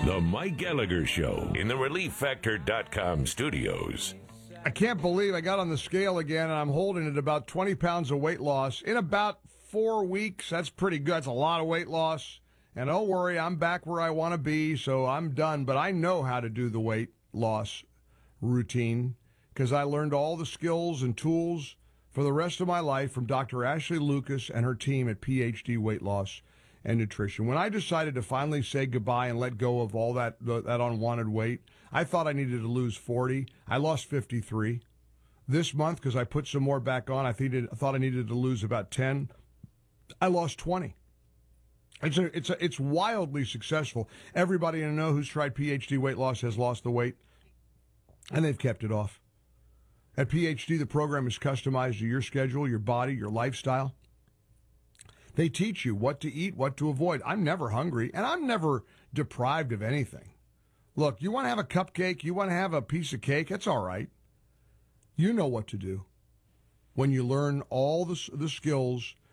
The Mike Gallagher Show in the ReliefFactor.com studios. I can't believe I got on the scale again, and I'm holding at about 20 pounds of weight loss in about 4 weeks. That's pretty good. That's a lot of weight loss. And don't worry, I'm back where I want to be, so I'm done. But I know how to do the weight loss routine because I learned all the skills and tools for the rest of my life from Dr. Ashley Lucas and her team at PhD Weight Loss and Nutrition. When I decided to finally say goodbye and let go of all that unwanted weight, I thought I needed to lose 40. I lost 53. This month, because I put some more back on, I thought I needed to lose about 10. I lost 20. It's wildly successful. Everybody I know who's tried PhD weight loss has lost the weight, and they've kept it off. At PhD, the program is customized to your schedule, your body, your lifestyle. They teach you what to eat, what to avoid. I'm never hungry, and I'm never deprived of anything. Look, you want to have a cupcake, you want to have a piece of cake, that's all right. You know what to do when you learn all the skills